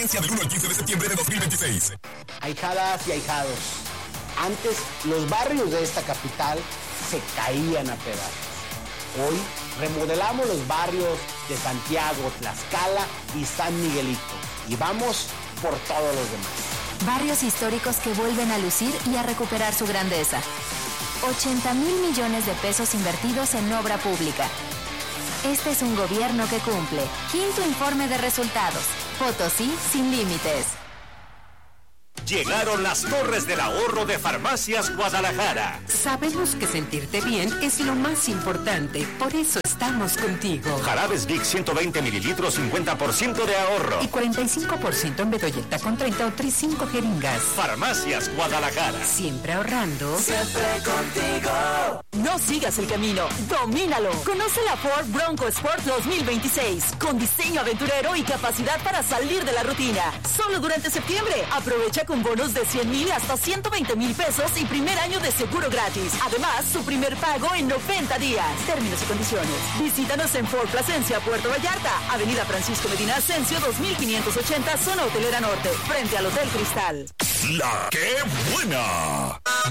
Vigencia del 1 al 15 de septiembre de 2026. Ahijadas y ahijados, antes los barrios de esta capital se caían a pedazos. Hoy remodelamos los barrios de Santiago, Tlaxcala y San Miguelito. Y vamos por todos los demás. Barrios históricos que vuelven a lucir y a recuperar su grandeza. 80,000 millones de pesos invertidos en obra pública. Este es un gobierno que cumple. Quinto informe de resultados. Potosí sin límites. Llegaron las Torres del Ahorro de Farmacias Guadalajara. Sabemos que sentirte bien es lo más importante, por eso estamos contigo. Jarabes Vic 120 mililitros, 50% de ahorro. Y 45% en Bedoyecta con 30 o 35 jeringas. Farmacias Guadalajara. Siempre ahorrando. Siempre contigo. No sigas el camino, domínalo. Conoce la Ford Bronco Sport 2026, con diseño aventurero y capacidad para salir de la rutina. Solo durante septiembre. Aprovecha con bonos de 100,000 hasta 120,000 pesos y primer año de seguro gratis. Además, su primer pago en 90 días. Términos y condiciones. Visítanos en Ford Plasencia, Puerto Vallarta, Avenida Francisco Medina Ascencio, 2580, zona hotelera norte, frente al Hotel Cristal. La que buena.